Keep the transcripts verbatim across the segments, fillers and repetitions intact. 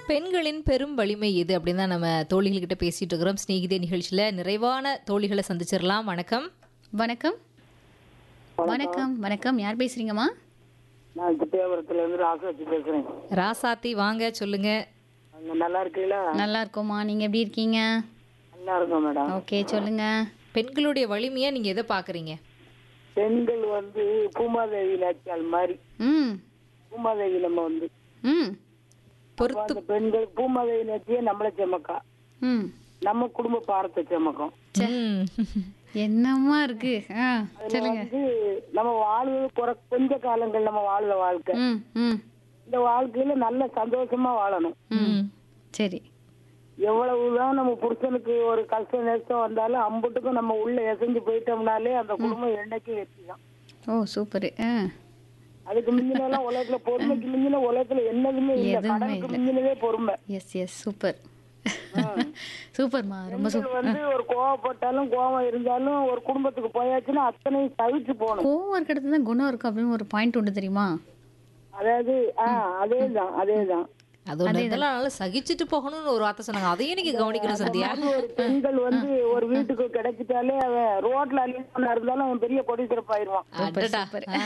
பெண்களின் பெரும் வலிமை எது அப்படின்னு தான் நம்ம தோழிகள்கிட்ட பேசிட்டு இருக்கிறோம். ஸ்நேகிதே நிகழ்ச்சியில நிறைவான தோழிகளை சந்திச்சிடலாம். வணக்கம். வணக்கம் வணக்கம் வணக்கம் யார் பேசுறீங்கம்மா? நான் கிட்டேபுரத்துல இருந்து ராசாத்தி பேசுறேன். ராசாத்தி வாங்க, சொல்லுங்க. அங்க நல்லா இருக்கீங்களா? நல்லா இருக்கோம்மா, நீங்க எப்படி இருக்கீங்க? நல்லா இருக்கோம் மேடம். ஓகே, சொல்லுங்க. பெண்களுடைய வலிமையா நீங்க எதை பாக்குறீங்க? பெண்கள் வந்து பூமாதேவி நாச்சியால் மாதிரி. ம் பூமாதேவி நம்ம வந்து ம் பொறுத்து அந்த பெண்கள் பூமாதேவி நாச்சியே நம்மள செமக்கா, ம் நம்ம குடும்ப பாரத்தை செமக்கும். ம். என்னம்மா இருக்கு? ஆ அதுல சொல்லுங்க. வந்து நம்ம வாழ்வது குறை கொஞ்ச காலங்கள் நம்ம வாழ்ற வாழ்க்கை, ம் ம் இந்த வாழ்க்கையில நல்ல சந்தோஷமா வாழணும். ம் சரி. எவ்வளவுதான் நம்ம புருஷனுக்கு ஒரு கஷ்ட நஷ்டம் வந்தாலும் அம்புட்டுக்கும் நம்ம உள்ள எசைஞ்சு போயிட்டோம்னாலே அந்த குடும்பம் என்னைக்கும் வெற்றி தான். ஓ சூப்பர். ஆ அதுக்கு மிஞ்சினெல்லாம் உலகத்துல பொறுமைக்கு மிஞ்சின உலகத்துல என்னதுமே இல்ல. எதுவுமே கடனுக்கு இல்ல. மிஞ்சினதே பொறுமை. எஸ் எஸ் சூப்பர் சூப்பர்மா, ரொம்ப பெண்கள் சூப்பர். வந்து ஒரு கோவப்பட்டாலும் கோவம் இருந்தாலும் ஒரு குடும்பத்துக்கு போயாச்சுன்னா அத்தனையும் தவிச்சு போகணும். கோவம் இருக்கிறது தான் குணம் இருக்கு அப்படின்னு ஒரு பாயிண்ட் உண்டு தெரியுமா? அதாவது ஆஹ் அதேதான் அதேதான் அது ஒண்ணு இதெல்லாம் நல்லா சகிச்சுட்டு போகணும்னு ஒரு வார்த்தை சொன்னாங்க. அதையும் நீங்க கவனிக்கணும் சந்தியா. ஒரு பெண்கள் வந்து ஒரு வீட்டுக்கு கிடைச்சிட்டாலே அவன் ரோட்ல அழிஞ்சா இருந்தாலும் அவன் பெரிய கொடி சிறப்பாயிருவான். அடடா.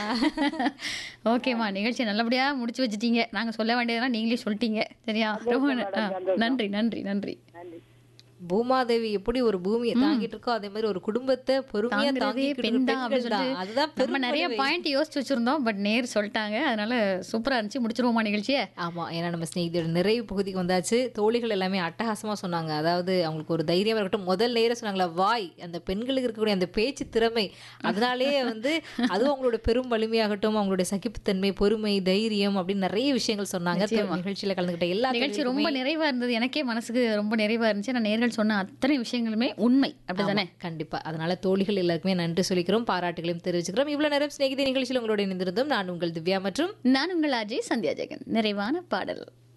ஓகேம்மா, நிகழ்ச்சி நல்லபடியா முடிச்சு வச்சுட்டீங்க. நாங்க சொல்ல வேண்டியதெல்லாம் நீங்களே சொல்லிட்டீங்க. சரியா? ரொம்ப ந- ஆ, நன்றி நன்றி நன்றி. பூமாதேவி எப்படி ஒரு பூமியை தாங்கிட்டு இருக்கோ அதே மாதிரி ஒரு குடும்பத்தை பொறுமையா தாங்கிறதே தாங்கிட்டு பெண் தான் அப்படின்னு பெண்கள் தான். சொல்லிட்டு அதுதான் நம்ம பெரும் நிறைய வலிமை. பாயிண்ட் யோசிச்சு வச்சிருந்தோம், பட் நேர் சொல்லிட்டாங்க. அதனால சூப்பரா இருந்துச்சு. முடிச்சிருவோமா நிகழ்ச்சியை? ஆமா, ஏன்னா நம்ம ஸ்நேகிதியோட நிறைவு பகுதிக்கு வந்தாச்சு. தோழிகள் எல்லாமே அட்டகாசமா சொன்னாங்க. அதாவது அவங்களுக்கு ஒரு தைரியமா இருக்கட்டும். முதல் நேரம் சொன்னாங்களா, வாய், அந்த பெண்களுக்கு இருக்கக்கூடிய அந்த பேச்சு திறமை, அதனாலேயே வந்து அதுவும் அவங்களோட பெரும் வலிமையாகட்டும், அவங்களுடைய சகிப்புத்தன்மை, பொறுமை, தைரியம் அப்படின்னு நிறைய விஷயங்கள் சொன்னாங்க. நிச்சயமா. நிகழ்ச்சியில கலந்துக்கிட்ட எல்லா நிகழ்ச்சி ரொம்ப நிறைவா இருந்தது. எனக்கே மனசுக்கு ரொம்ப நிறைவா இருந்துச்சு. நான் நேர்கள் சொன்ன அத்தனை விஷயங்களுமே உண்மை, அப்படிதானே? ஆமா, கண்டிப்பா. அதனால தோழிகள் எல்லாருக்குமே நன்றி சொல்லிக்கிறோம், பாராட்டுகளையும் தெரிவிச்சுக்கிறோம். இவ்வளவு நேரம் ஸ்நேகிதி நிகழ்ச்சியில் உங்களோட இணைந்திருந்தோம். நான் உங்கள் திவ்யா மற்றும் நான் உங்கள் அஜய் சந்தியா ஜெகன். நிறைவான பாடல்.